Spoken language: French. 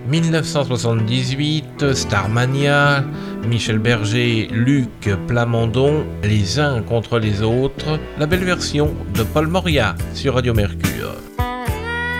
1978, Starmania, Michel Berger, Luc Plamondon, Les uns contre les autres, la belle version de Paul Moria sur Radio Mercure.